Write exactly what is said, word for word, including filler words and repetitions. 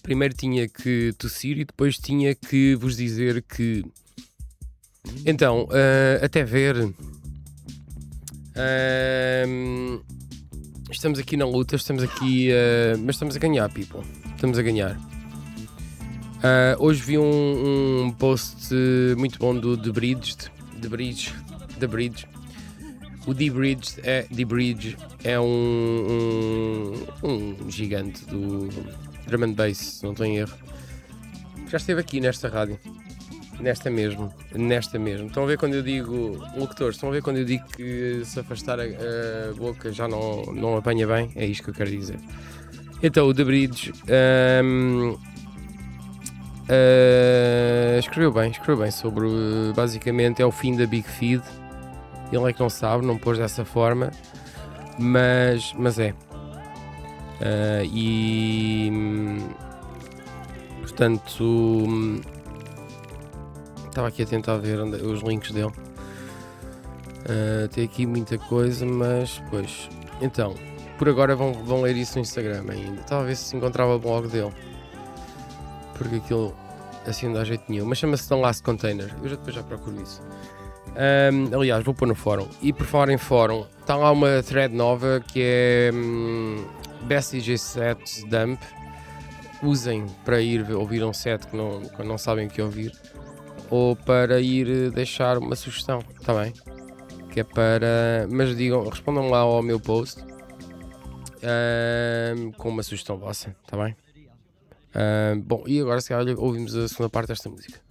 Primeiro tinha que tossir e depois tinha que vos dizer que... Então, uh, até ver... Uh, estamos aqui na luta, estamos aqui... Uh, mas estamos a ganhar, people. Estamos a ganhar. Uh, hoje vi um, um post uh, muito bom do The Bridge. The Bridge. The Bridge. O The Bridge é, The Bridge é um, um, um gigante do drum and bass, se não estou em erro. Já esteve aqui nesta rádio. Nesta mesmo. Nesta mesmo. Estão a ver quando eu digo... Locutores, estão a ver quando eu digo que se afastar a, a boca já não, não apanha bem? É isto que eu quero dizer. Então, o The Bridge... Um, uh, escreveu bem, escreveu bem sobre... Uh, basicamente é o fim da Big Feed. Ele é que não sabe, não pôs dessa forma, mas, mas é. Uh, e portanto estava aqui a tentar ver onde, os links dele. Uh, tem aqui muita coisa, mas pois. Então, por agora vão, vão ler isso no Instagram ainda. Estava a ver se encontrava o blog dele, porque aquilo assim não dá jeito nenhum. Mas chama-se The Last Container. Eu já depois já procuro isso. Um, aliás, vou pôr no fórum. E por falar em fórum, está lá uma thread nova que é um, Best D J Sets Dump. Usem para ir ouvir um set que não, que não sabem o que ouvir, ou para ir deixar uma sugestão, está bem? Que é para... Mas digam, respondam lá ao meu post um, com uma sugestão vossa, está bem? Um, bom, e agora se calhar ouvimos a segunda parte desta música.